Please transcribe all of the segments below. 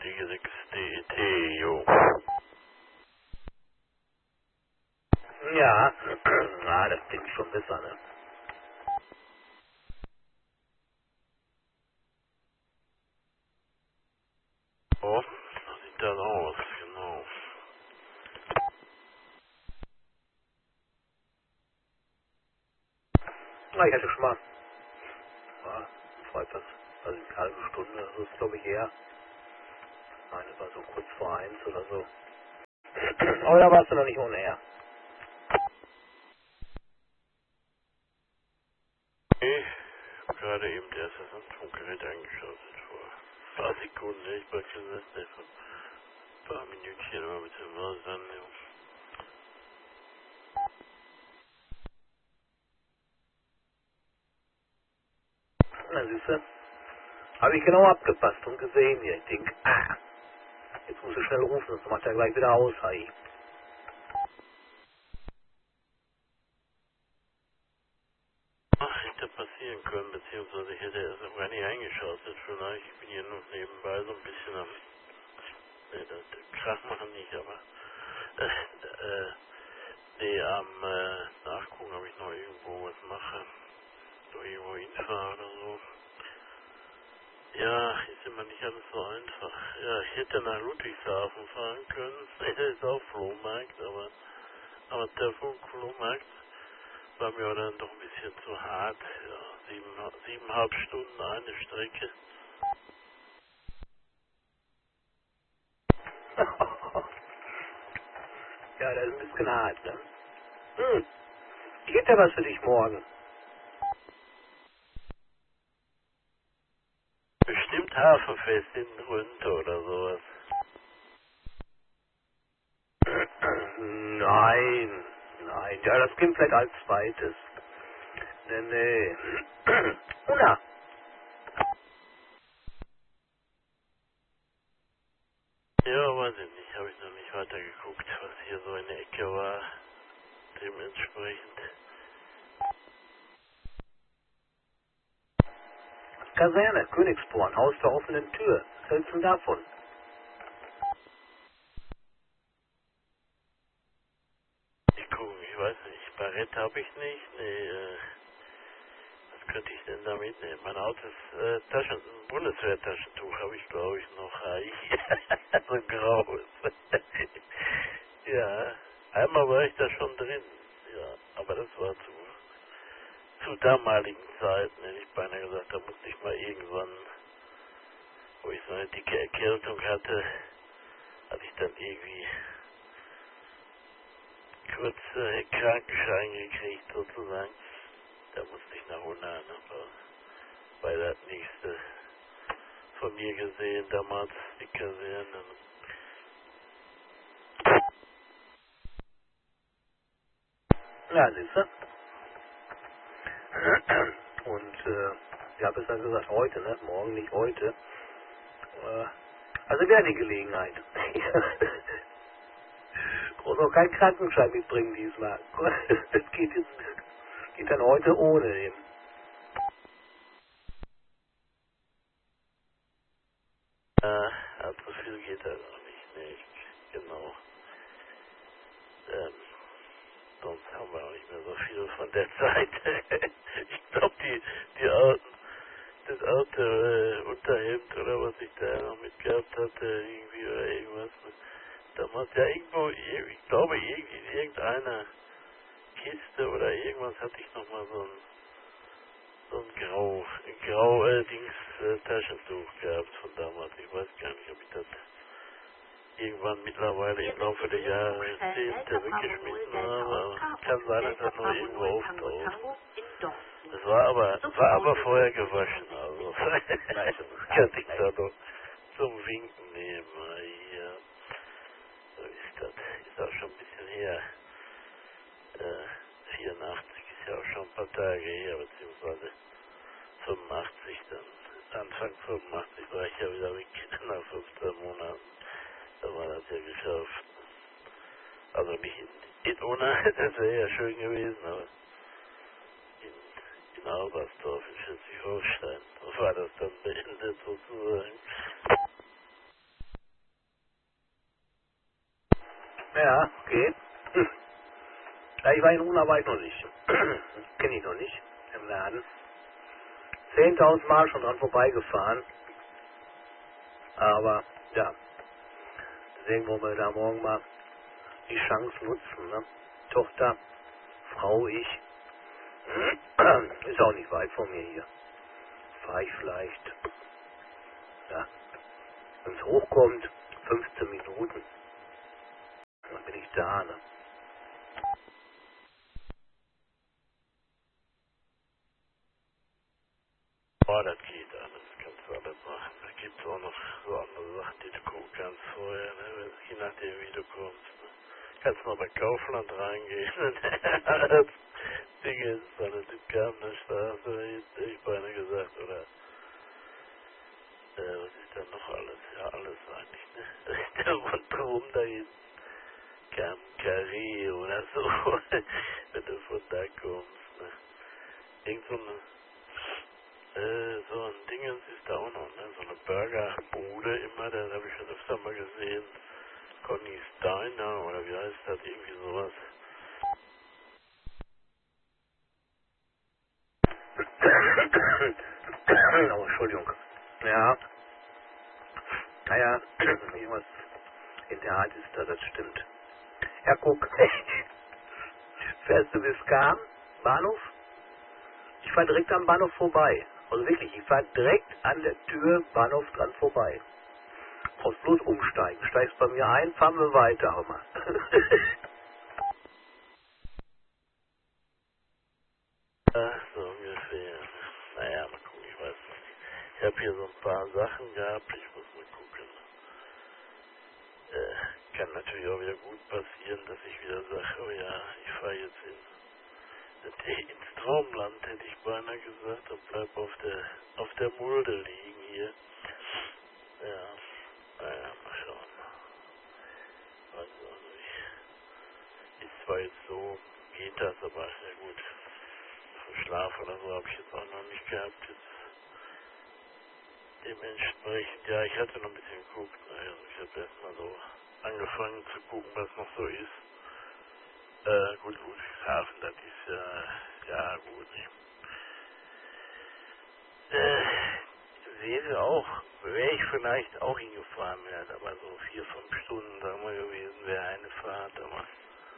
D6DET, jo. Ja, das klingt schon besser, ne? Oh, so sieht das aus, genau. Ich hatte schon mal, vor etwas, also eine halbe Stunde, das ist glaube ich eher, ich meine, es war so kurz vor 1 oder so. Aber da warst du noch nicht ohne her. Ich habe gerade eben erst das Funkgerät eingeschaltet vor ein paar Sekunden. Ich war gesessen, vor ein paar Minütchen, aber mit dem Sendung. Na siehste, habe ich genau abgepasst und gesehen hier. Ich denke, jetzt musst du schnell rufen, sonst macht er gleich wieder aus, Hai. Ach, hätte passieren können, beziehungsweise ich hätte erst auch gar nicht eingeschaltet. Vielleicht, ich bin hier nur nebenbei so ein bisschen am, ne, das Krach machen nicht, aber, nee, am Nachgucken, ob ich noch irgendwo was mache. Noch irgendwo hinfahre oder so. Ja, ist immer nicht alles so einfach. Ja, ich hätte nach Ludwigshafen fahren können. Das ist auch Flohmarkt, aber der Flohmarkt war mir dann doch ein bisschen zu hart. Ja, 7,5 Stunden eine Strecke. Ja, das ist ein bisschen hart, ne? Ich hätte ja was für dich morgen. Bestimmt Hafenfest in Drunte oder sowas. Nein, ja, das kommt vielleicht als zweites. Nee. Una, Ja, weiß ich nicht, habe ich noch nicht weiter geguckt, was hier so in der Ecke war. Dementsprechend. Kaserne, Königsborn, Haus der offenen Tür. Was hältst du denn davon? Ich gucke, ich weiß nicht, Barett habe ich nicht, nee, was könnte ich denn da mitnehmen? Mein altes Bundeswehrtaschentuch habe ich, glaube ich, noch. So ein graues. Ja, einmal war ich da schon drin. Ja, aber das war zu damaligen Zeiten, hätte ich beinahe gesagt, da musste ich mal irgendwann, wo ich so eine dicke Erkältung hatte, ich dann irgendwie kurz Krankenschein gekriegt sozusagen. Da musste ich nach Unna, aber bei das nächste von mir gesehen, damals die Kaserne. Ja, siehst du? Und, ja, besser gesagt heute, ne? Morgen nicht heute. Also wäre die Gelegenheit. Brauchst auch keinen Krankenschein mitbringen diesmal. Das geht dann heute ohne eben. Also viel geht da noch nicht, ne, genau. Ähm, sonst haben wir auch nicht mehr so viel von der Zeit. Ich glaube, das alte Unterhemd oder was ich da noch mitgehabt hatte, irgendwie oder irgendwas. Damals ja irgendwo, ich glaube, in irgendeiner Kiste oder irgendwas hatte ich nochmal so ein Taschentuch gehabt von damals. Ich weiß gar nicht, ob ich das irgendwann mittlerweile im Laufe der Jahrzehnte weggeschmissen habe, aber kann sein, dass das noch irgendwo auftaucht. Das war aber vorher gewaschen, also könnte ich da noch zum Winken nehmen. Ja, so ist das. Ist auch schon ein bisschen her. 84 ist ja auch schon ein paar Tage her, beziehungsweise 85 dann. Anfang 85 war ich ja wieder weg nach 15 Monaten. Da war das ja geschafft. Also nicht in Unna, das wäre ja schön gewesen, aber in Albersdorf in Schleswig-Holstein, so war das dann beendet sozusagen. Ja, geht. Ja, ich war in Unarbeit noch nicht. Kenne ich noch nicht im Laden. 10.000 Mal schon dran vorbeigefahren. Aber ja, deswegen wollen wir da morgen mal die Chance nutzen. Ne? Tochter, Frau, ich. Ist auch nicht weit von mir hier. Fahre ich vielleicht, ja, wenn es hochkommt, 15 Minuten. Dann bin ich da. Ne? Oh, das geht alles, kannst du alles machen. Da gibt es auch noch so andere Sachen, die du gucken kannst vorher, ne? Je nachdem wie du kommst. Ne? Kannst mal bei Kaufland reingehen. Das Ding ist alles in Kamener Straße, hätte ich beinahe gesagt, oder was ist da noch alles? Ja, alles eigentlich, ne? Da rundherum da hinten. Carré oder so, wenn du von da kommst, ne? Irgend so ein Dingens ist da auch noch, ne? So eine Burgerbude immer, da habe ich schon öfter mal gesehen. Conny's Diner oder wie heißt das, irgendwie sowas. Oh, Entschuldigung. Ja, naja, irgendwas in der Art ist da, das stimmt. Ja, guck. Fährst du bis Kam, Bahnhof? Ich fahre direkt am Bahnhof vorbei. Also wirklich, ich fahre direkt an der Tür Bahnhof dran vorbei. Brauchst bloß umsteigen. Steigst bei mir ein, fahren wir weiter, hör mal. So ungefähr. Naja, mal gucken, ich weiß nicht. Ich habe hier so ein paar Sachen gehabt, ich muss mal gucken. Kann natürlich auch wieder gut passieren, dass ich wieder sage, oh ja, ich fahre jetzt ins Traumland, hätte ich beinahe gesagt, und bleib auf der Mulde liegen hier. Ja, naja, mal schauen. Also, ist zwar jetzt so, geht das, aber ja gut. Vom Schlaf oder so habe ich jetzt auch noch nicht gehabt. Jetzt dementsprechend, ja, ich hatte noch ein bisschen geguckt. Also ich habe erstmal so angefangen zu gucken, was noch so ist. Gut, Ludwigshafen, das ist ja gut. Sehe auch, wäre ich vielleicht auch hingefahren wäre, aber so 4, 5 Stunden, sagen wir gewesen, wäre eine Fahrt, aber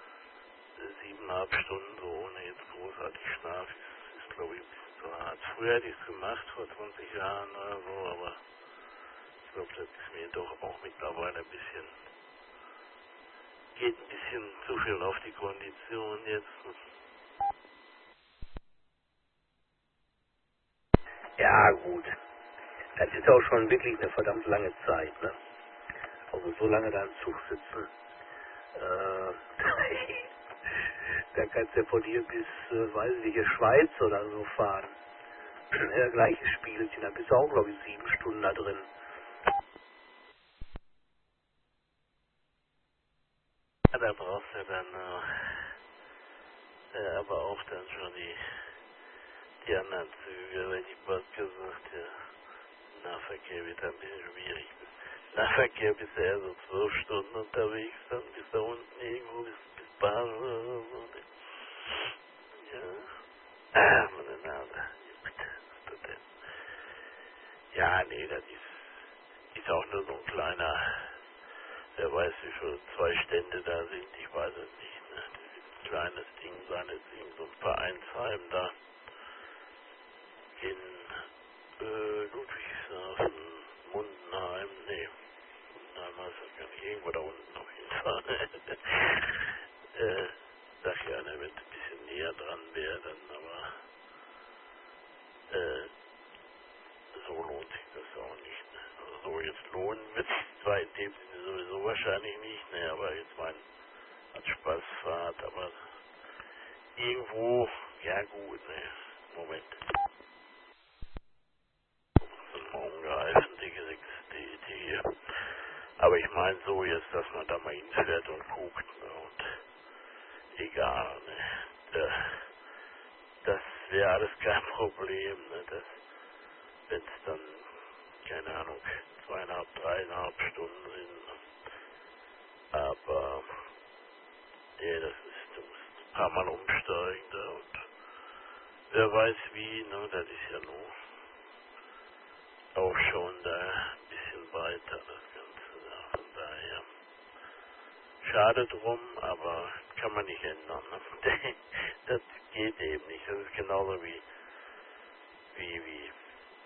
7,5 Stunden so ohne jetzt großartig Schlaf ist glaube ich ein bisschen zu hart. Früher hätte ich es gemacht, vor 20 Jahren oder so, aber ich glaube, das ist mir doch auch mittlerweile geht ein bisschen zu viel auf die Kondition jetzt. Ja, gut. Das ist auch schon wirklich eine verdammt lange Zeit, ne? Also so lange da im Zug sitzen. Äh, da kannst du ja von hier bis, weiß ich nicht, Schweiz oder so fahren. Ja, gleiches Spielchen, da bist du auch, glaube ich, 7 Stunden da drin. Ja, da brauchst du dann aber auch dann schon die anderen Züge, wenn ich was gesagt, ja. Nahverkehr wird ein bisschen schwierig. Nahverkehr bist du eher so 12 Stunden unterwegs, dann bist du da unten irgendwo bis Bahn oder so. Ja. Meine Nase. Was ist das denn? Ja, nee, das ist auch nur so ein kleiner, wer weiß wie viele 2 Stände da sind, ich weiß es nicht. Ne? Das wird ein kleines Ding sein, jetzt irgend so ein Vereinsheim da in Ludwigshafen, Mundenheim, nee, Mundenheim heißt das gar nicht, irgendwo da unten auf jeden Fall. Sag ja, ne, wenn es ein bisschen näher dran wäre, dann aber äh, so lohnt sich das auch nicht. Ne? Also so jetzt lohnen wird es zwar in dem Sinne sowieso wahrscheinlich nicht, ne, aber jetzt als Spaßfahrt, aber irgendwo, ja gut, ne, Moment. Mal umgreifen, die hier. Aber ich meine so jetzt, dass man da mal hinfährt und guckt, ne, und egal, ne, das wäre alles kein Problem, ne, wenn es dann, keine Ahnung, 2,5, 3,5 Stunden sind, ne, aber Nee, das ist, du musst ein paar Mal umsteigen da und wer weiß wie, ne, das ist ja nur auch schon da ein bisschen weiter, das Ganze da, von daher. Schade drum, aber kann man nicht ändern, ne? Das geht eben nicht, das ist genauso wie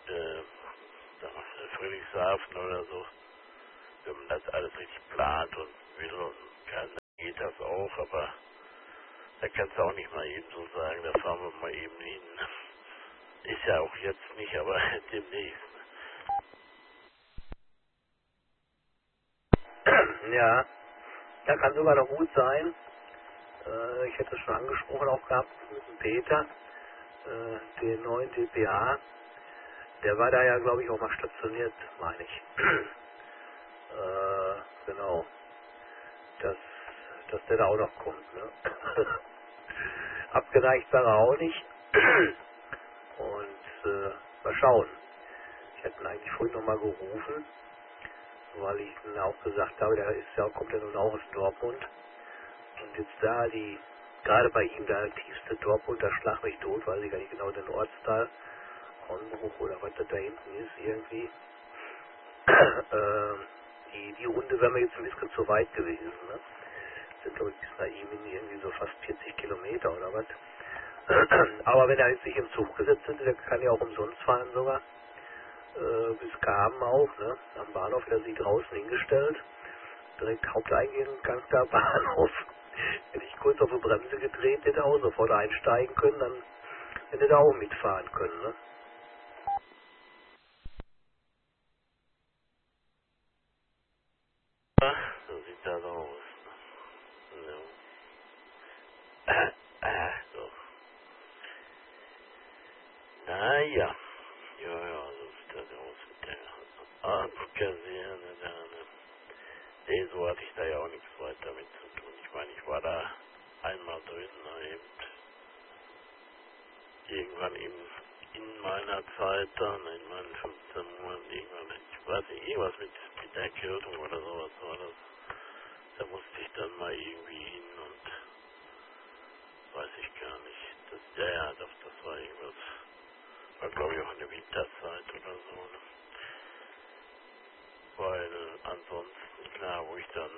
Friedrichshafen oder so, wenn man das alles richtig plant und will und kann, dann geht das auch, aber da kannst du auch nicht mal eben so sagen, da fahren wir mal eben hin. Ist ja auch jetzt nicht, aber demnächst. Ja, da kann sogar noch gut sein. Ich hätte es schon angesprochen auch gehabt mit dem Peter, den neuen DPA. Der war da ja, glaube ich, auch mal stationiert, meine ich. Genau, dass, dass der da auch noch kommt. Ne? Abgeneigt war er auch nicht. Und mal schauen. Ich hätte ihn eigentlich vorhin nochmal gerufen, weil ich ihm auch gesagt habe, der ist ja, kommt ja nun auch aus Dortmund. Und jetzt da gerade bei ihm der tiefste Dortmund, der Schlag mich tot, weiß ich gar nicht genau den Ortsteil, Hornbruch oder was das da hinten ist irgendwie. Die Runde wäre mir jetzt ein bisschen zu weit gewesen. Ne? Sind glaube ich bis nach ihm irgendwie so fast 40 Kilometer oder was. Aber wenn er jetzt sich im Zug gesetzt hätte, der kann ja auch umsonst fahren sogar. Bis Gaben auch, ne? Am Bahnhof, der sich draußen hingestellt. Direkt Haupteingang, ganz klar Bahnhof. Hätte ich kurz auf die Bremse gedreht, hätte auch sofort einsteigen können, dann hätte er auch mitfahren können, ne? So sieht das aus. Ne? So. Naja. Ja, so sieht das aus mit der Abendkaserne da, ne? Nee, so hatte ich da ja auch nichts weiter mit zu tun. Ich meine, ich war da einmal drin, ne, eben irgendwann eben in meiner Zeit dann, in meinen 15 Monaten, irgendwann, ich weiß nicht, irgendwas mit der Erkältung oder sowas war das. Da musste ich dann mal irgendwie hin und weiß ich gar nicht. Ja, das war irgendwas. War glaube ich auch in der Winterzeit oder so. Ne? Weil ansonsten, klar, wo ich dann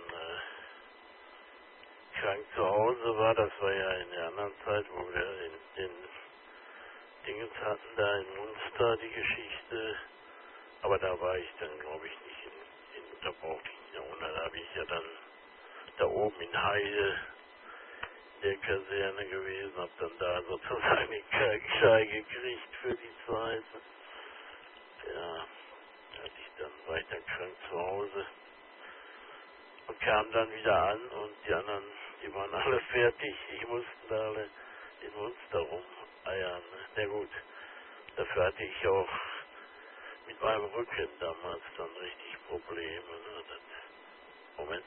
krank zu Hause war, das war ja in der anderen Zeit, wo wir den Dingens hatten, da in Munster die Geschichte. Aber da war ich dann, glaube ich, nicht da brauchte ich nicht. Und da habe ich ja dann da oben in Heide der Kaserne gewesen, habe dann da sozusagen den Krankenschein gekriegt für die Zeit. Ja, war ich dann krank zu Hause und kam dann wieder an und die anderen, die waren alle fertig. Die mussten da alle in Munster rumeiern. Na gut, dafür hatte ich auch mit meinem Rücken damals dann richtig Probleme. Ne? Moment.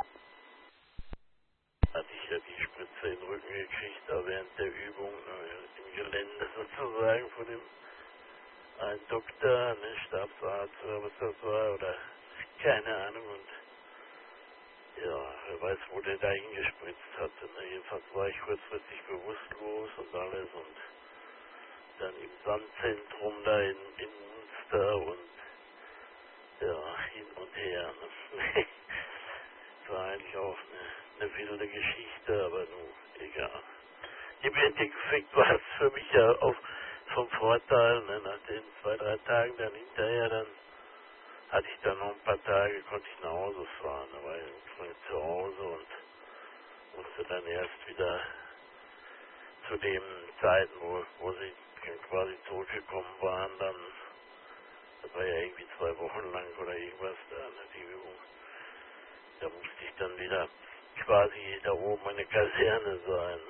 Hatte ich ja die Spritze in den Rücken gekriegt, da während der Übung im Gelände sozusagen von dem einen Doktor, ne, Stabsarzt oder was das war, oder keine Ahnung. Und ja, wer weiß, wo der da hingespritzt hatte. Ne? Jedenfalls war ich kurzfristig bewusstlos und alles und dann im Sandzentrum da in Munster und ja, hin und her. Ne? Das war eigentlich auch eine wilde Geschichte, aber nun, egal. Im Endeffekt war es für mich ja auch vom Vorteil, ne? Nach den 2, 3 Tagen dann hinterher, dann hatte ich dann noch ein paar Tage, konnte ich nach Hause fahren, da war ich zu Hause und musste dann erst wieder zu den Zeiten, wo sie quasi zurückgekommen waren, dann, das war ja irgendwie 2 Wochen lang oder irgendwas da, ne, die Übung, da musste ich dann wieder quasi da oben in der Kaserne sein.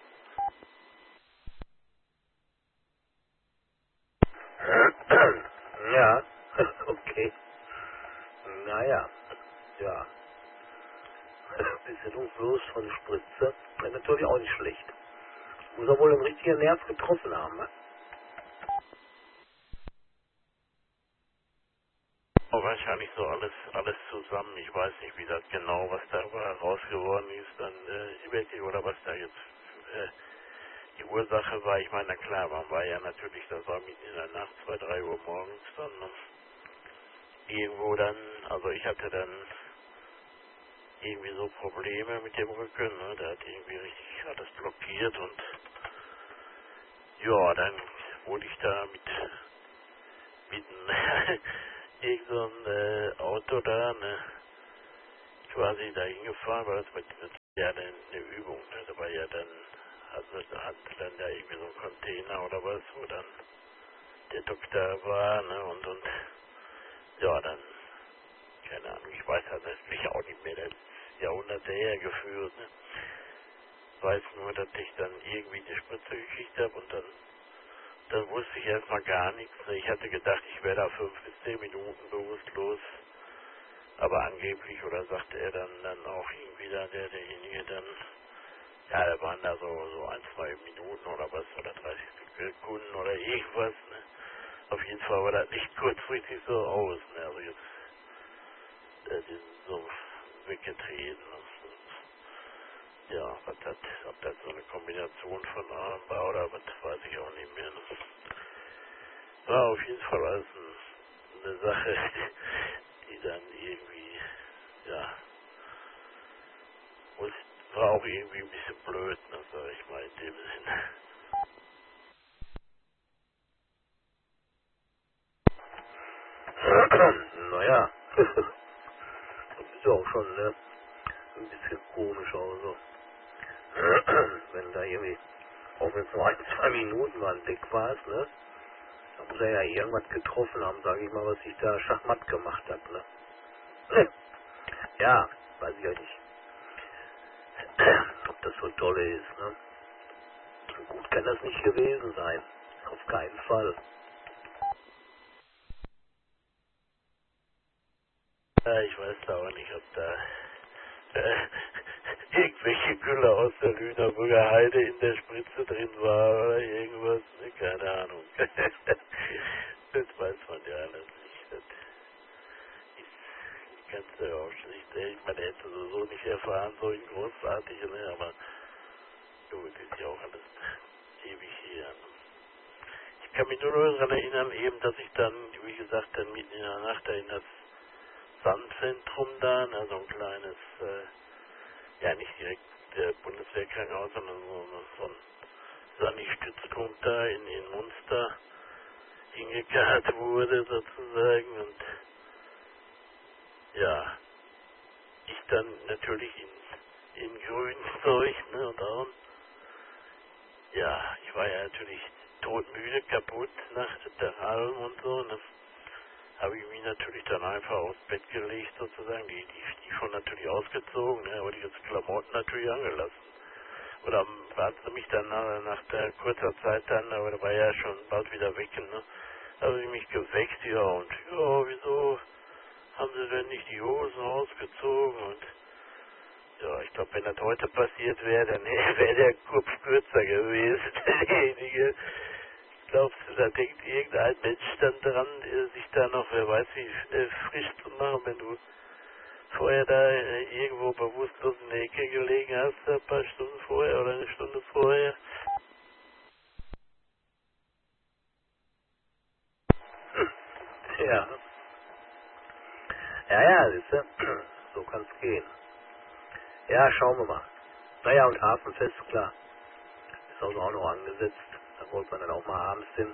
Ja, okay. Naja, ja. Besinnungslos von Spritze. Das ist natürlich auch nicht schlecht. Muss er wohl einen richtigen Nerv getroffen haben, ne? Aber wahrscheinlich so alles zusammen. Ich weiß nicht, wie das genau, was da raus geworden ist, dann wirklich, oder was da jetzt die Ursache war. Ich meine, na klar, man war ja natürlich, das war mitten in der Nacht, 2, 3 Uhr morgens dann irgendwo dann, also ich hatte dann irgendwie so Probleme mit dem Rücken, ne? Der hat irgendwie richtig alles blockiert und ja, dann wurde ich da mit irgend so ein Auto da, ne, quasi da hingefahren, weil das mit ja eine Übung, ne, da war ja dann, hatten dann da irgendwie so einen Container oder was, wo dann der Doktor war, ne, und ja, dann, keine Ahnung, ich weiß halt natürlich auch nicht mehr, das ist Jahrhunderte her gefühlt, ne, weiß nur, dass ich dann irgendwie die Spritze gekriegt habe und dann wusste ich erstmal gar nichts, ne, ich hatte gedacht, ich wäre da 5 bis 10 Minuten bewusstlos. Aber angeblich, oder sagte er dann auch irgendwie da, derjenige dann, ja, da waren da so 1, 2 Minuten oder was, oder 30 Sekunden oder irgendwas, ne. Auf jeden Fall war das nicht kurzfristig so aus, ne, also jetzt, die sind so weggetreten und, ja, ob das so eine Kombination von allem war oder was, weiß ich auch nicht mehr, ne. War auf jeden Fall alles eine Sache, die dann irgendwie, ja, und war auch irgendwie ein bisschen blöd, ne, sag ich mal, in dem Sinne. Naja, das ist ja auch schon, ne, ein bisschen komisch auch so. Wenn da irgendwie, auch wenn es nur 1, 2 Minuten waren, weg war es, ne, da muss er ja irgendwas getroffen haben, sage ich mal, was ich da Schachmatt gemacht habe, ne. Ja, weiß ich ja nicht, ob das so dolle ist, ne. Gut kann das nicht gewesen sein, auf keinen Fall. Ja, ich weiß da auch nicht, ob da irgendwelche Gülle aus der Lüneburger Heide in der Spritze drin war oder irgendwas, ne, keine Ahnung. Das weiß man ja alles nicht. Das kannst du ja auch schlicht, ich meine, hätte sowieso nicht erfahren, so ein großartiges, ne, aber gut, ist ja auch alles ewig hier. Ne. Ich kann mich nur daran erinnern, eben, dass ich dann, wie gesagt, dann mitten in der Nacht da in das Sandzentrum da, ne, so ein kleines, ja nicht direkt Bundeswehrkrankenhaus, sondern so ein Sani-Stützpunkt da in Munster hingekarrt wurde sozusagen und ja, ich dann natürlich in grünen Zeug, ne, und auch, ja, ich war ja natürlich todmüde, kaputt nach der Alm und so, ne, habe ich mich natürlich dann einfach aufs Bett gelegt sozusagen, die schon natürlich ausgezogen, ne, aber die ganzen Klamotten natürlich angelassen. Und dann hat sie mich dann nach der kurzer Zeit dann, aber da war ja schon bald wieder weg, ne, haben sie mich geweckt, ja, und ja, wieso haben sie denn nicht die Hosen ausgezogen und ja, ich glaube, wenn das heute passiert wäre, dann wäre der Kopf kürzer gewesen, derjenige. Glaubst du, da denkt irgendein Mensch dann dran, sich da noch, wer weiß wie, frisch zu machen, wenn du vorher da irgendwo bewusstlos in der Ecke gelegen hast, ein paar Stunden vorher oder eine Stunde vorher? Ja, ja, siehst du, so kann's gehen. Ja, schauen wir mal. Naja, und Hafenfest, klar, ist also auch noch angesetzt. Da wollte man dann auch mal abends hin.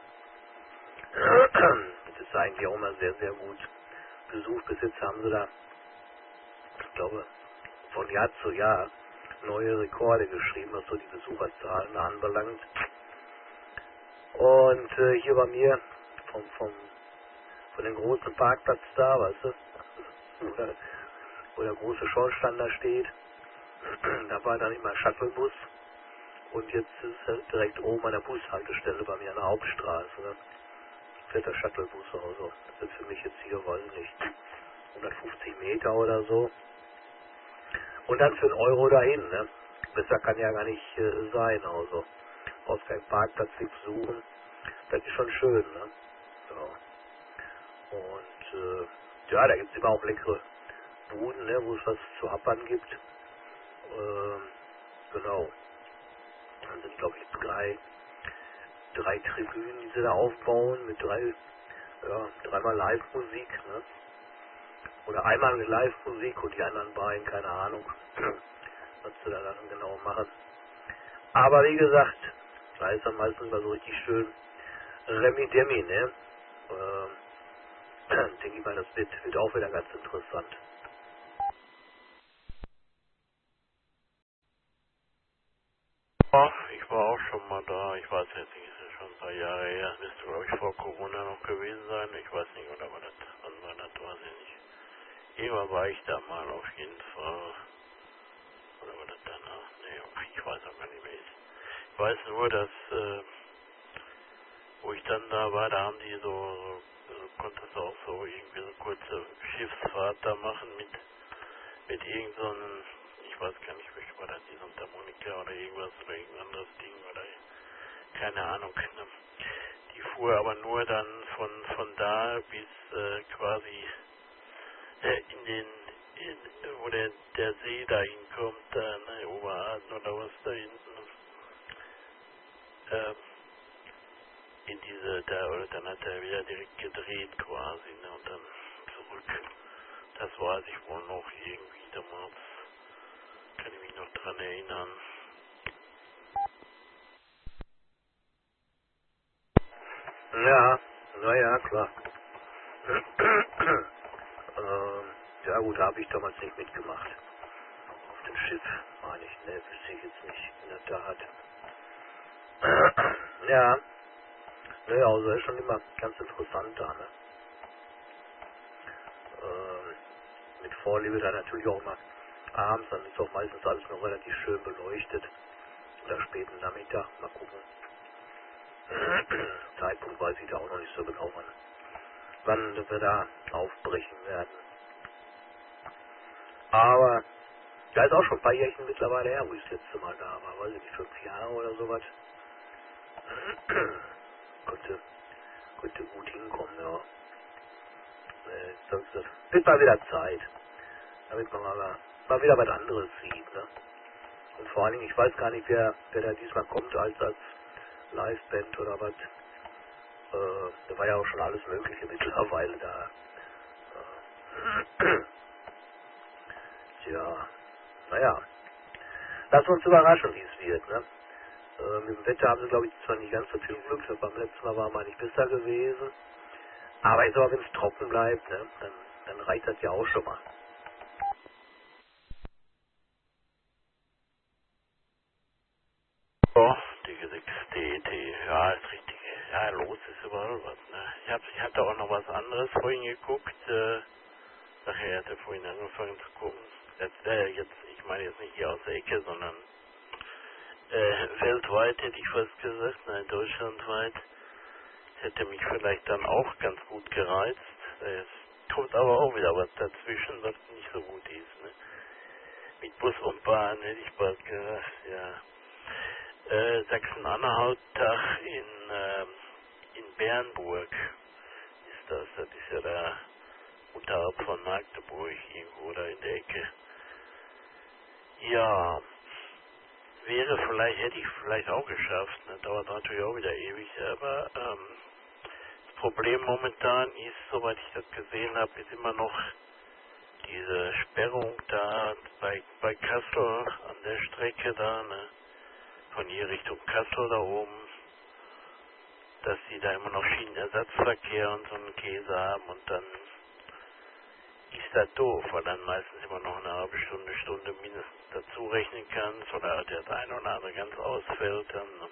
Das ist eigentlich auch mal sehr, sehr gut besucht. Bis jetzt haben sie da, ich glaube, von Jahr zu Jahr neue Rekorde geschrieben, was so die Besucherzahlen anbelangt. Und hier bei mir, von dem großen Parkplatz da, weißt du, wo der große Schornstein da steht, da war dann immer Shuttlebus. Und jetzt ist er direkt oben an der Bushaltestelle bei mir an der Hauptstraße. Ne? Fährt der Shuttlebus oder so. Das sind für mich jetzt hier, weiß ich nicht, 150 Meter oder so. Und dann für einen Euro dahin. Ne? Besser kann ja gar nicht sein. Also brauchst keinen Parkplatz nichts suchen. Das ist schon schön. Ne? Ja. Und Ja, da gibt es immer auch leckere Buden, ne, wo es was zu happern gibt. Genau. Dann sind, glaube ich, drei Tribünen, die sie da aufbauen, mit dreimal Live-Musik, ne? Oder einmal mit Live-Musik und die anderen beiden, keine Ahnung, was sie da dann genau machen. Aber wie gesagt, da ist dann meistens immer so richtig schön Remi-Demi, ne? Denke ich mal, das wird auch wieder ganz interessant. Ja, ich war auch schon mal da. Ich weiß jetzt nicht, ist ja schon ein paar Jahre her. Müsste, glaube ich, vor Corona noch gewesen sein. Ich weiß nicht, oder war das, wann war das, weiß ich nicht. Irgendwann war ich da mal auf jeden Fall. Oder war das danach? Nee, ich weiß auch gar nicht mehr. Ich weiß nur, dass, wo ich dann da war, da haben die konntest du auch so irgendwie so kurze Schiffsfahrt da machen mit irgend so einem, ich weiß gar nicht, welches war das, die Mundharmonika oder irgendwas oder irgendein anderes Ding oder keine Ahnung. Ne? Die fuhr aber nur dann von da bis quasi wo der See da hinkommt, da, ne, Oberaden oder was da hinten, ähm, in diese, da, oder dann hat er wieder direkt gedreht quasi, ne, und dann zurück. Das weiß ich wohl noch irgendwie damals, kann ich mich noch dran erinnern. Ja, naja, klar. Ja gut, da habe ich damals nicht mitgemacht. Auf dem Schiff, meine ich, ne, wüsste ich jetzt nicht, wie das da hat. Ja, naja, also ist schon immer ganz interessant da, ne? Mit Vorliebe dann natürlich auch immer abends, dann ist auch meistens alles noch relativ schön beleuchtet. Oder späten Nachmittag, mal gucken. Zeitpunkt weiß ich da auch noch nicht so genau, wann wir da aufbrechen werden. Aber da ist auch schon ein paar Jährchen mittlerweile her, wo ich das letzte Mal da war. Weiß ich nicht, 5 Jahre oder sowas. Konnte gut hinkommen, ja. Sonst wird mal wieder Zeit, damit man mal wieder was anderes sieht, ne? Und vor allen Dingen, ich weiß gar nicht, wer da diesmal kommt als Liveband oder was. Da war ja auch schon alles Mögliche mittlerweile da. Tja, naja. Lass uns überraschen, wie es wird, ne? Mit dem Wetter haben sie, glaube ich, zwar nicht ganz so viel Glück, das beim letzten Mal war mal nicht besser gewesen. Aber ich sag mal, wenn es trocken bleibt, ne, dann reicht das ja auch schon mal. Oh, die 6 DET, ja, ist richtig. Ja, los ist überall was, ne? Ich hatte auch noch was anderes vorhin geguckt, nachher hatte vorhin angefangen zu gucken. Ich meine jetzt nicht hier aus der Ecke, sondern weltweit hätte ich fast gesagt, nein, deutschlandweit. Hätte mich vielleicht dann auch ganz gut gereizt. Es kommt aber auch wieder was dazwischen, was nicht so gut ist, ne? Mit Bus und Bahn hätte ich bald gesagt, ja. Sachsen-Anhalt Tag in Bernburg ist das. Das ist ja da unterhalb von Magdeburg irgendwo da in der Ecke. Ja, hätte ich vielleicht auch geschafft. Ne? Dauert natürlich auch wieder ewig, aber das Problem momentan ist, soweit ich das gesehen habe, ist immer noch diese Sperrung da bei Kassel an der Strecke da, ne? Von hier Richtung Kassel da oben, dass sie da immer noch Schienenersatzverkehr und so einen Käse haben und dann ist das doof, weil dann meistens immer noch eine halbe Stunde mindestens dazu rechnen kannst oder das eine oder andere ganz ausfällt dann, ne?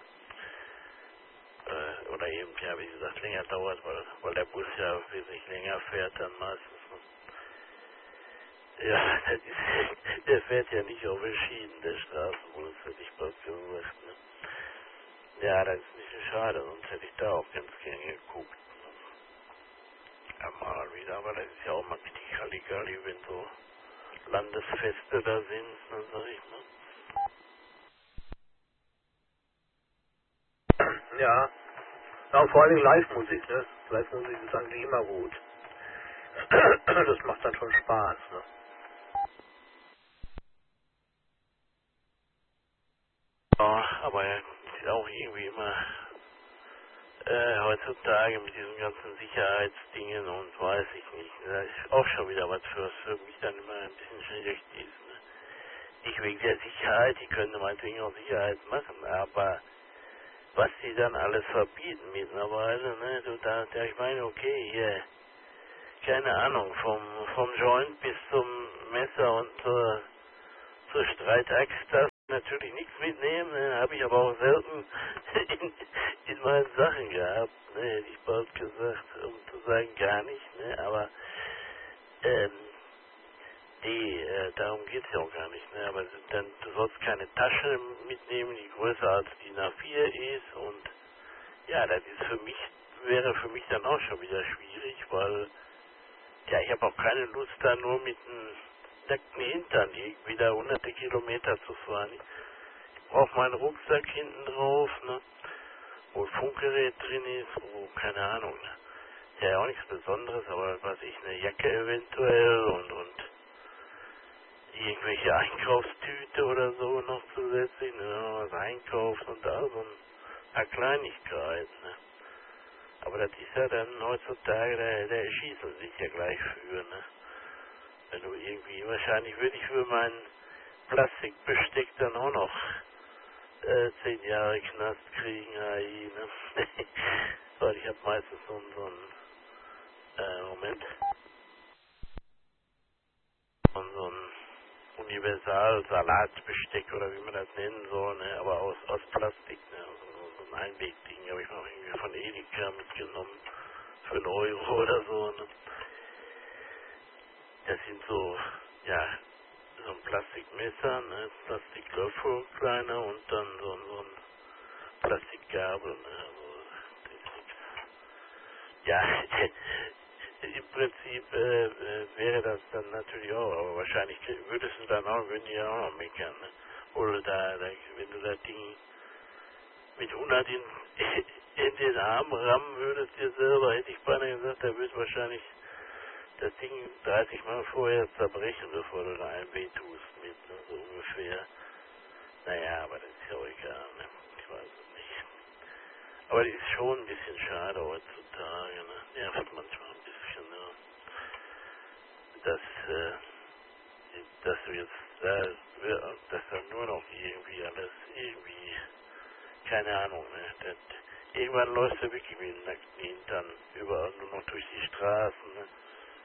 Oder eben, ja, wie gesagt, länger dauert, weil der Bus ja wesentlich länger fährt dann meistens. Ne? Ja, der fährt ja nicht auf den Schienen, der Straßenbus, hätte ich fast gesagt. Ne? Ja, das ist ein bisschen schade, sonst hätte ich da auch ganz gerne geguckt. Ne? Ja, mal wieder, aber das ist ja auch mal richtig Halligalli, wenn so Landesfeste da sind, ne, sag ich mal. Ja, ja, und vor allen Dingen Live-Musik, ne? Live-Musik ist eigentlich immer gut. Das macht dann schon Spaß, ne? Ja, aber ist auch irgendwie immer heutzutage mit diesen ganzen Sicherheitsdingen und weiß ich nicht. Das ist auch schon wieder was für mich dann immer ein bisschen schwierig ist. Ne? Nicht wegen der Sicherheit, die können meinetwegen auch Sicherheit machen, aber was die dann alles verbieten mittlerweile, ne? Ich meine, okay, hier, keine Ahnung, vom Joint bis zum Messer und zur Streitaxt darf ich natürlich nichts mitnehmen, ne? Habe ich aber auch selten in meinen Sachen gehabt, ne? Hätte ich bald gesagt, um zu sagen gar nicht, ne? Aber ähm, darum geht's ja auch gar nicht, ne? Aber dann, du sollst keine Tasche mitnehmen, die größer als DIN A4 ist und ja, das ist wäre für mich dann auch schon wieder schwierig, weil ja, ich habe auch keine Lust da nur mit einem nackten Hintern irgendwie da hunderte Kilometer zu fahren. Ich brauche meinen Rucksack hinten drauf, ne? Wo ein Funkgerät drin ist, wo, keine Ahnung, ne? Ja, auch nichts Besonderes, aber was ich, eine Jacke eventuell und irgendwelche Einkaufstüte oder so noch zusätzlich, ne? Wenn man was einkauft und da so ein paar Kleinigkeiten, ne? Aber das ist ja dann heutzutage, da erschießen sich ja gleich für, ne? Wenn du irgendwie, wahrscheinlich würde ich für mein Plastikbesteck dann auch noch 10 Jahre Knast kriegen, AI, ne? Weil ich habe meistens so ein, Moment, so ein Universal-Salatbesteck oder wie man das nennen soll, ne? Aber aus Plastik, ne? So ein Einwegding habe ich noch irgendwie von Edeka mitgenommen für 1 € oder so, ne? Das sind so, ja, so ein Plastikmesser, ne? Plastiklöffel kleiner und dann so ein Plastikgabel, ne? Also, ja, im Prinzip wäre das dann natürlich auch, aber wahrscheinlich würden die ja auch noch meckern, ne? Oder wenn du das Ding mit 100 in den Arm rammen würdest dir selber, hätte ich beinahe gesagt, da wird wahrscheinlich das Ding 30 Mal vorher zerbrechen, bevor du da ein weh tust mit, ne? So ungefähr. Naja, aber das ist ja auch egal, ne? Ich weiß es nicht. Aber das ist schon ein bisschen schade heutzutage, ne? Nervt manchmal ein bisschen, ne? Dass, dass du jetzt, dass dann nur noch irgendwie alles, irgendwie, keine Ahnung, ne? Irgendwann läufst du wirklich wie ein nackten Hintern überall nur noch durch die Straßen, ne?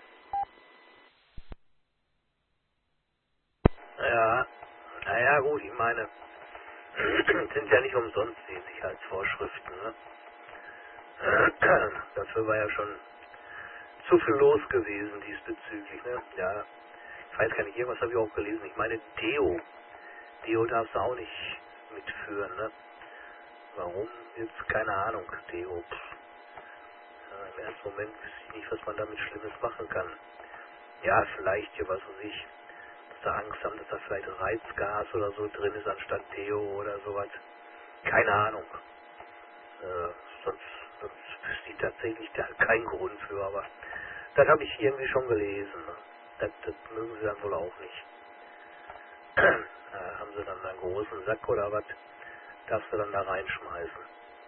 Ja, naja gut, ich meine, sind ja nicht umsonst die Sicherheitsvorschriften, ne? Dafür war ja schon zu viel los gewesen diesbezüglich, ne? Ja, ich weiß gar nicht, irgendwas habe ich auch gelesen. Ich meine, Deo darfst du auch nicht mitführen, ne? Warum? Jetzt keine Ahnung, Deo. Im ersten Moment wüsste ich nicht, was man damit Schlimmes machen kann. Ja, vielleicht, ja, was weiß ich, dass da Angst haben, dass da vielleicht Reizgas oder so drin ist anstatt Deo oder sowas. Keine Ahnung. Äh, sonst, sonst wüsste ich tatsächlich da keinen Grund für, aber das habe ich irgendwie schon gelesen. Ne? Das mögen sie dann wohl auch nicht. Haben sie dann einen großen Sack oder was, darfst du dann da reinschmeißen.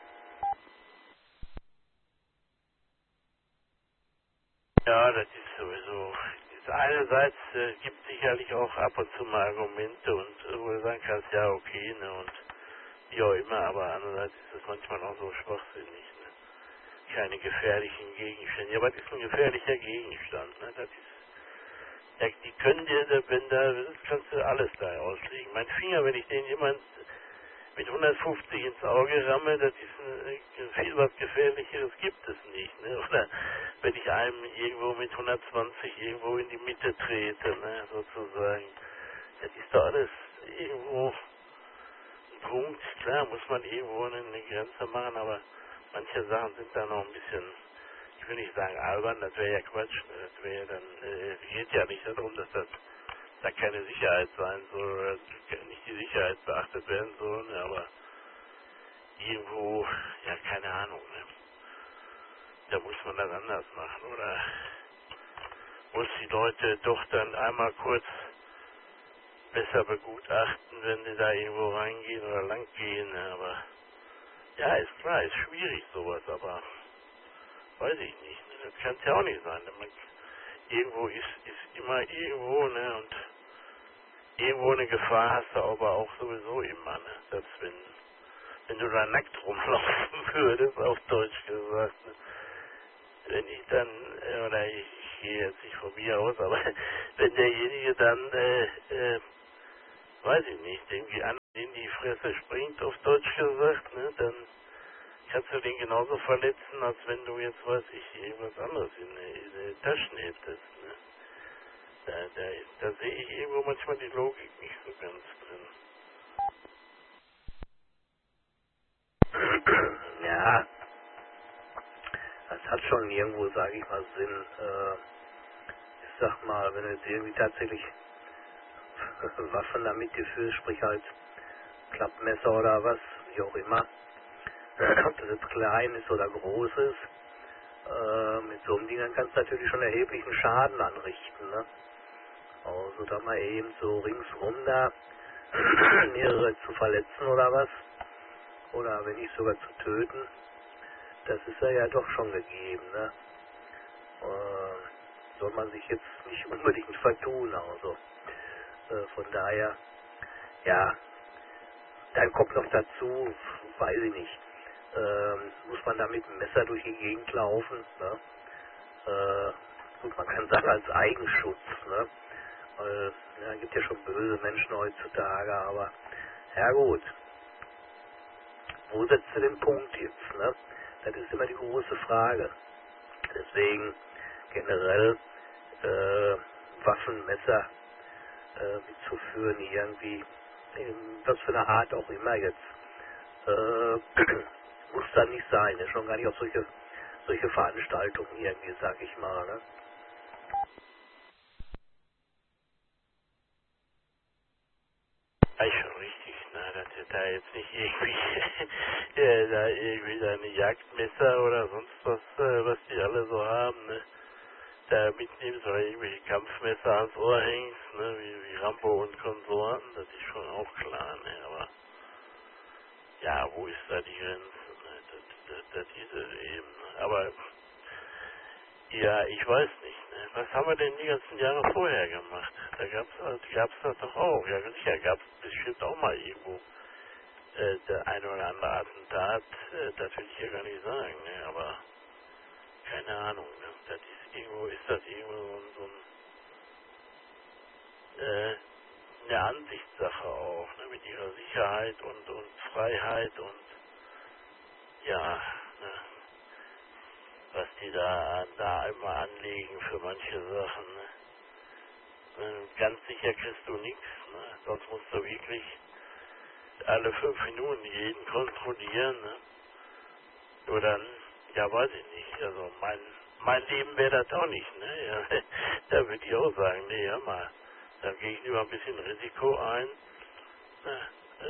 Ja, das ist sowieso. Einerseits gibt sicherlich auch ab und zu mal Argumente und wo du sagen kannst, ja okay, ne, und wie auch immer, aber andererseits ist es manchmal auch so schwachsinnig, ne? Keine gefährlichen Gegenstände. Ja, was ist ein gefährlicher Gegenstand, ne? Das ist, ja, die können dir, wenn da, das kannst du alles da auslegen. Mein Finger, wenn ich den jemand mit 150 ins Auge ramme, das ist viel was Gefährlicheres gibt es nicht, ne? Oder wenn ich einem irgendwo mit 120 irgendwo in die Mitte trete, ne, sozusagen. Das ist doch alles irgendwo ein Punkt. Klar muss man irgendwo eine Grenze machen, aber manche Sachen sind da noch ein bisschen, ich will nicht sagen albern, das wäre ja Quatsch, ne? Das wäre dann, geht ja nicht darum, dass das da keine Sicherheit sein soll oder nicht die Sicherheit beachtet werden soll, ne? Aber irgendwo, ja, keine Ahnung, ne? Da muss man das anders machen, oder? muss die Leute doch dann einmal kurz besser begutachten, wenn sie da irgendwo reingehen oder lang gehen. Aber ja, ist klar, ist schwierig sowas, aber weiß ich nicht. Das kann es ja auch nicht sein. Irgendwo ist immer irgendwo, ne? Und irgendwo eine Gefahr hast du aber auch sowieso immer, ne? Selbst wenn du da nackt rumlaufen würdest, auf Deutsch gesagt, ne? Wenn ich dann, oder ich gehe jetzt nicht von mir aus, aber wenn derjenige dann, weiß ich nicht, irgendwie an in die Fresse springt, auf Deutsch gesagt, ne, dann kannst du den genauso verletzen, als wenn du jetzt, weiß ich, irgendwas anderes in den Taschen hättest, ne. Da sehe ich irgendwo manchmal die Logik nicht so ganz drin. Ja, das hat schon irgendwo, sage ich mal, Sinn. Ich sag mal, wenn du jetzt irgendwie tatsächlich Waffen damit geführt, sprich halt Klappmesser oder was, wie auch immer, ob das jetzt klein ist oder groß ist, mit so einem Ding dann kannst du natürlich schon erheblichen Schaden anrichten, ne? Also da mal eben so ringsrum da mehrere zu verletzen oder was, oder wenn nicht sogar zu töten, das ist ja doch schon gegeben, ne? Soll man sich jetzt nicht unbedingt vertun, also von daher, ja, dann kommt noch dazu, weiß ich nicht, muss man da mit dem Messer durch die Gegend laufen, ne? Gut, man kann sagen als Eigenschutz, ne? Weil, ja, gibt ja schon böse Menschen heutzutage, aber ja gut, wo setzt du den Punkt jetzt, ne? Das ist immer die große Frage. Deswegen generell Waffen, Messer mitzuführen, irgendwie, was für eine Art auch immer jetzt, muss dann nicht sein, ne? Schon gar nicht auf solche Veranstaltungen irgendwie, sag ich mal, ne? Ja, ist schon richtig, ne, dass du da jetzt nicht irgendwie, da irgendwie deine Jagdmesser oder sonst was, was die alle so haben, ne, da mitnimmst oder irgendwelche Kampfmesser ans Ohr hängst, ne, wie Rambo und Konsorten, das ist schon auch klar, ne, aber ja, wo ist da die Grenze, ne, das ist es eben, ne? Aber ja, ich weiß nicht, ne, was haben wir denn die ganzen Jahre vorher gemacht? Da gab's das doch auch, ja sicher, gab's bestimmt auch mal irgendwo der eine oder andere Attentat, das will ich ja gar nicht sagen, ne, aber keine Ahnung, ne, das ist das irgendwo eine Ansichtssache auch, ne, mit ihrer Sicherheit und Freiheit und ja, ne, was die da immer anlegen für manche Sachen, ne. Ganz sicher kriegst du nichts, ne, sonst musst du wirklich alle 5 Minuten jeden kontrollieren, ne. Nur dann, ja, weiß ich nicht. Also mein Leben wäre das auch nicht, ne? Ja, da würde ich auch sagen, nee, hör mal, dann gehe ich lieber ein bisschen Risiko ein. Ne,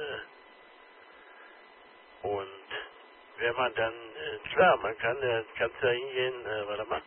und wenn man dann, klar, man kann ja hingehen, warte mal,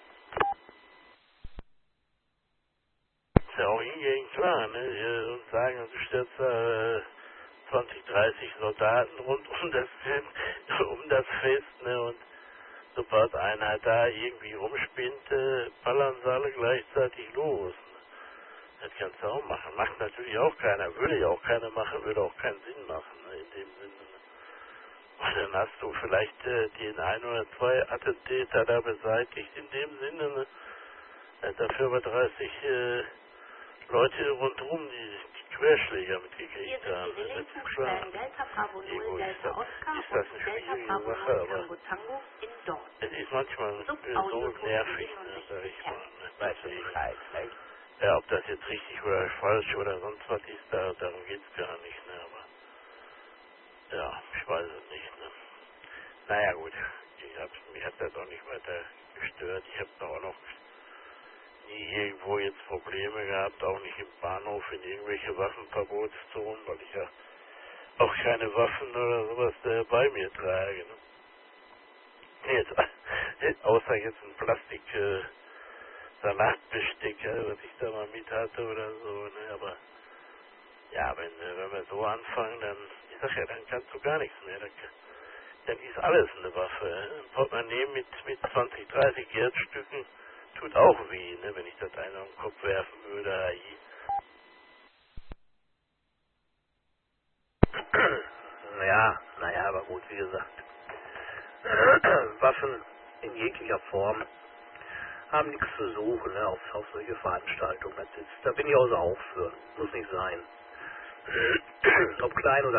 kannst ja auch hingehen, klar, ne? Und sagen, du stellst da 20, 30 Soldaten rund um das Fest, ne? Und sobald einer da irgendwie rumspinnt, ballern sie alle gleichzeitig los. Das kannst du auch machen. Macht natürlich auch keiner. Würde ja auch keiner machen, würde auch keinen Sinn machen, ne, in dem Sinne. Und dann hast du vielleicht den ein oder zwei Attentäter da beseitigt, in dem Sinne. Ne. Dafür aber 30 Leute rundherum, die Querschläger mitgekriegt haben. Das ist klar. Irgendwo ist das eine schwierige Sache, aber es ist manchmal so nervig, ne, sag ich mal. Ne, Weißt du deswegen, Bescheid, ne? ja, ob das jetzt richtig oder falsch oder sonst was ist, darum geht's gar nicht, ne, aber ja, ich weiß es nicht, ne. Naja, gut, mich hat das auch nicht weiter gestört. Ich habe da auch noch nie irgendwo jetzt Probleme gehabt, auch nicht im Bahnhof in irgendwelche Waffenverbotszonen, weil ich ja auch keine Waffen oder sowas bei mir trage, ne. Jetzt, außer jetzt ein Plastikfächer extra Nachtbesteck, ja, was ich da mal mit hatte oder so, ne, aber ja, wenn wir so anfangen, dann, ich sag ja, dann kannst du gar nichts mehr, dann ist alles eine Waffe. Ein Portemonnaie mit 20, 30 Geldstücken tut auch weh, ne, wenn ich das einer am Kopf werfen würde, AI. Ja, naja, aber gut, wie gesagt. Waffen in jeglicher Form haben nichts zu suchen, ne, auf solche Veranstaltungen. Da bin ich außer auch für. Muss nicht sein. Ob klein oder